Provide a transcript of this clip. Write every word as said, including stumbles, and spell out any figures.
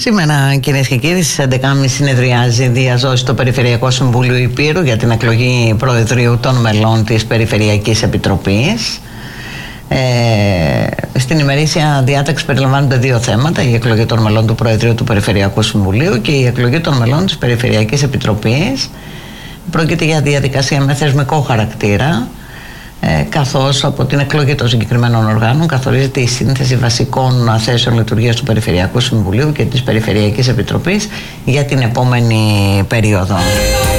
Σήμερα, κυρίες και κύριοι, στις έντεκα και τριάντα συνεδριάζει διαζώσει το Περιφερειακό Συμβούλιο Υπήρου για την εκλογή Προεδρείου των μελών της Περιφερειακής Επιτροπής. Ε, στην ημερήσια διάταξη περιλαμβάνονται δύο θέματα: η εκλογή των μελών του Προεδρείου του Περιφερειακού Συμβουλίου και η εκλογή των μελών της Περιφερειακής Επιτροπής. Πρόκειται για διαδικασία με θεσμικό χαρακτήρα, ε, καθώς από την εκλογή των συγκεκριμένων οργάνων καθορίζεται η σύνθεση βασικών θέσεων λειτουργίας του Περιφερειακού Συμβουλίου και της Περιφερειακής Επιτροπής για την επόμενη περίοδο.